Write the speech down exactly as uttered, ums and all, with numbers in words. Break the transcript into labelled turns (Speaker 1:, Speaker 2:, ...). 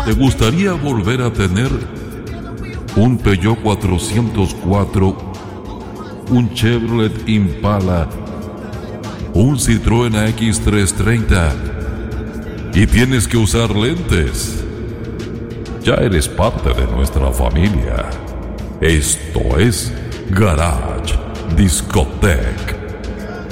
Speaker 1: ¿Te gustaría volver a tener un Peugeot cuatrocientos cuatro, un Chevrolet Impala, un Citroën A X trescientos treinta y tienes que usar lentes? Ya eres parte de nuestra familia. Esto es Garage Discotech.